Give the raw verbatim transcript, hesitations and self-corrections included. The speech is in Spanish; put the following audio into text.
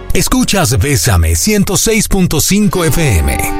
Escuchas Bésame ciento seis punto cinco F M.